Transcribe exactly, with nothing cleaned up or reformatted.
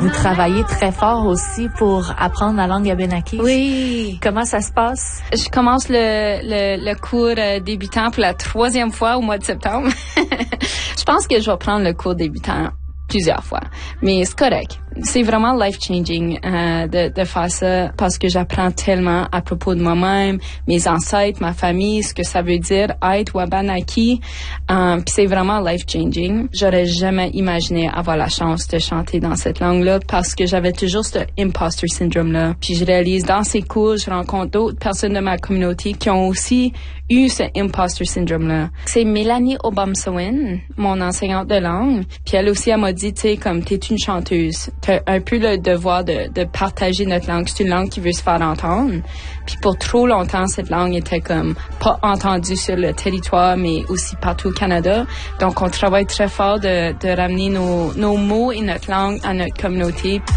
Vous travaillez très fort aussi pour apprendre la langue abénaquise. Oui. Comment ça se passe? Je commence le, le, le cours euh, débutant pour la troisième fois au mois de septembre. Je pense que je vais prendre le cours débutant plusieurs fois, mais c'est correct. C'est vraiment life-changing euh, de, de faire ça parce que j'apprends tellement à propos de moi-même, mes ancêtres, ma famille, ce que ça veut dire être Wabanaki. Euh, Puis c'est vraiment life-changing. J'aurais jamais imaginé avoir la chance de chanter dans cette langue-là parce que j'avais toujours ce imposter syndrome-là. Puis je réalise dans ces cours, je rencontre d'autres personnes de ma communauté qui ont aussi eu ce imposter syndrome-là. C'est Mélanie Obamsawin, mon enseignante de langue. Puis elle aussi, elle m'a dit, tu sais, comme t'es une chanteuse, t'as un peu le devoir de, de partager notre langue. C'est une langue qui veut se faire entendre. Puis pour trop longtemps, cette langue était comme pas entendue sur le territoire, mais aussi partout au Canada. Donc on travaille très fort de, de ramener nos, nos mots et notre langue à notre communauté.